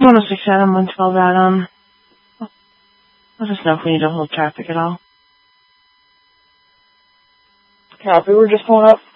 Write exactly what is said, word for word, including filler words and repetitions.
one oh six Adam, one twelve Adam. Let us know if we need to hold traffic at all. Copy, we're just pulling up.